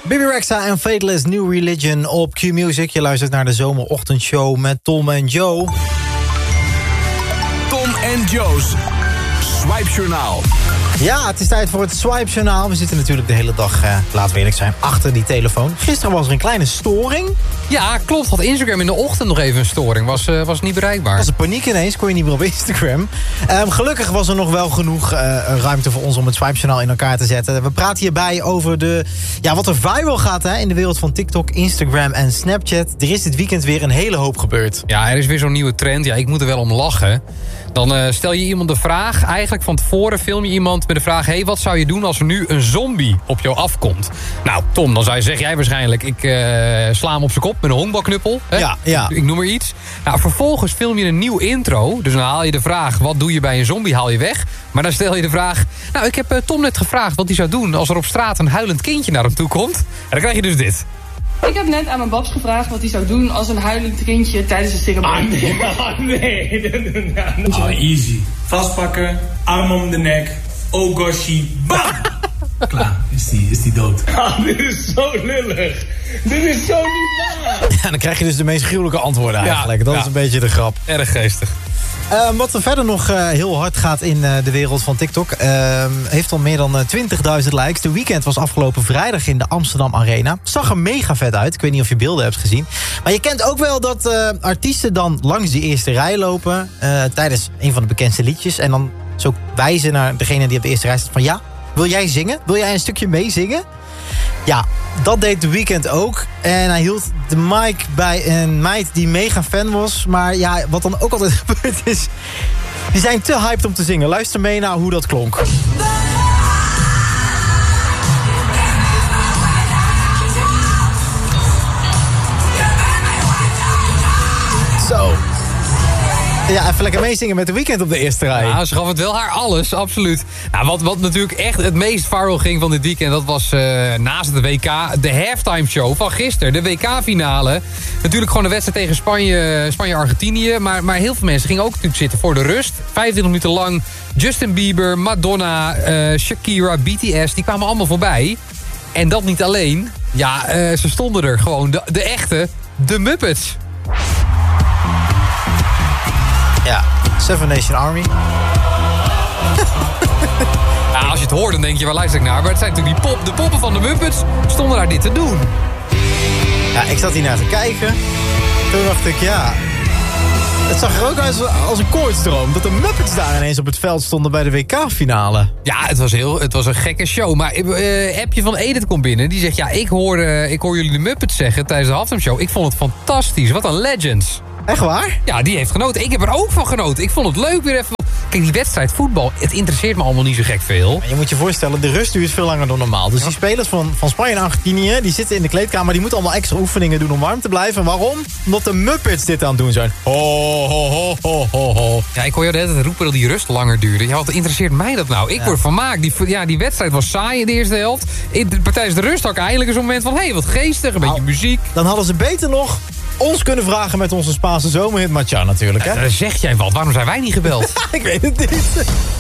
Bebe Rexha en Faithless New Religion op Q-Music. Je luistert naar de zomerochtendshow met Tom en Joe. Tom en Joe's Swipe Journaal. Ja, het is tijd voor het Swipe Journaal. We zitten natuurlijk de hele dag, laten we eerlijk zijn, achter die telefoon. Gisteren was er een kleine storing. Ja, klopt. Had Instagram in de ochtend nog even een storing. Was niet bereikbaar. Was een paniek ineens, kon je niet meer op Instagram. Gelukkig was er nog wel genoeg ruimte voor ons om het Swipe Journaal in elkaar te zetten. We praten hierbij over wat er viral gaat in de wereld van TikTok, Instagram en Snapchat. Er is dit weekend weer een hele hoop gebeurd. Ja, er is weer zo'n nieuwe trend. Ja, ik moet er wel om lachen. Dan stel je iemand de vraag, eigenlijk van tevoren film je iemand met de vraag... hey, wat zou je doen als er nu een zombie op jou afkomt? Nou, Tom, dan zeg jij waarschijnlijk... ik sla hem op zijn kop met een honkbalknuppel. Hè? Ja. Ik noem maar iets. Nou, vervolgens film je een nieuw intro. Dus dan haal je de vraag, wat doe je bij een zombie, haal je weg. Maar dan stel je de vraag... nou, ik heb Tom net gevraagd wat hij zou doen... als er op straat een huilend kindje naar hem toe komt. En dan krijg je dus dit. Ik heb net aan mijn babs gevraagd wat hij zou doen als een huilend kindje tijdens de ceremonie. Nee. Easy. Vastpakken, arm om de nek, oh goshie, bam! Klaar, is die dood. Dit is zo lullig. Dit is zo niet waar. Ja, dan krijg je dus de meest gruwelijke antwoorden eigenlijk. Dat is een beetje de grap. Erg geestig. Wat er verder nog heel hard gaat in de wereld van TikTok... heeft al meer dan 20.000 likes. De Weeknd was afgelopen vrijdag in de Amsterdam Arena. Zag er mega vet uit. Ik weet niet of je beelden hebt gezien. Maar je kent ook wel dat artiesten dan langs die eerste rij lopen... tijdens een van de bekendste liedjes. En dan zo wijzen naar degene die op de eerste rij staat van... ja, wil jij zingen? Wil jij een stukje meezingen? Ja, dat deed The Weeknd ook. En hij hield de mic bij een meid die mega fan was. Maar ja, wat dan ook altijd gebeurd is... die zijn te hyped om te zingen. Luister mee naar hoe dat klonk. Zo. Ja, even lekker meezingen met The Weeknd op de eerste rij. Ja, ze gaf het wel haar alles, absoluut. Nou, wat natuurlijk echt het meest viral ging van dit weekend... dat was naast de WK de halftime show van gisteren. De WK-finale. Natuurlijk gewoon de wedstrijd tegen Spanje-Argentinië. Maar heel veel mensen gingen ook natuurlijk zitten voor de rust. 25 minuten lang Justin Bieber, Madonna, Shakira, BTS... die kwamen allemaal voorbij. En dat niet alleen. Ja, ze stonden er gewoon. De echte, de Muppets. Ja, Seven Nation Army. Nou, als je het hoort, dan denk je, waar luister ik naar? Maar het zijn natuurlijk de poppen van de Muppets stonden daar dit te doen. Ja, ik zat hier naar te kijken. Toen dacht ik, ja... Het zag er ook uit als een koortsdroom. Dat de Muppets daar ineens op het veld stonden bij de WK-finale. Ja, het was een gekke show. Maar appje van Edith komt binnen. Die zegt, ja, ik hoor jullie de Muppets zeggen tijdens de halftime show. Ik vond het fantastisch. Wat een legends. Echt waar? Ja, die heeft genoten. Ik heb er ook van genoten. Ik vond het leuk weer even. Kijk, die wedstrijd voetbal, het interesseert me allemaal niet zo gek veel. Maar je moet je voorstellen, de rust duurt veel langer dan normaal. Dus die spelers van Spanje en Argentinië, die zitten in de kleedkamer... die moeten allemaal extra oefeningen doen om warm te blijven. Waarom? Omdat de Muppets dit aan het doen zijn. Ho, ho, ho, ho, ho, ho. Ja, ik hoor jou de hele tijd roepen dat die rust langer duurde. Ja, wat interesseert mij dat nou? Ik word vermaakt. Die wedstrijd was saai in de eerste helft. Tijdens de rust had ik eindelijk eens een moment van... hé, wat geestig, een beetje muziek. Dan hadden ze beter nog... ons kunnen vragen met onze Spaanse zomerhit Matja natuurlijk, hè? Daar zeg jij wat. Waarom zijn wij niet gebeld? Ik weet het niet.